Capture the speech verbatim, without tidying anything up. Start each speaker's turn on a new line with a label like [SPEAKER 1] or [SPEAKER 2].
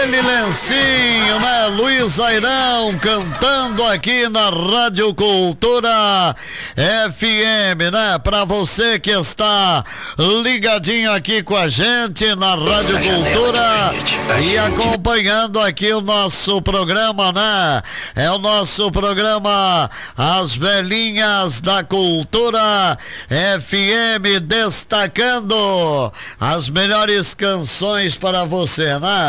[SPEAKER 1] aquele lencinho, né? Luiz Airão cantando aqui na Rádio Cultura F M, né? Pra você que está ligadinho aqui com a gente na Rádio Cultura e acompanhando aqui o nosso programa, né? É o nosso programa As Velhinhas da Cultura F M, destacando as melhores canções para você, né?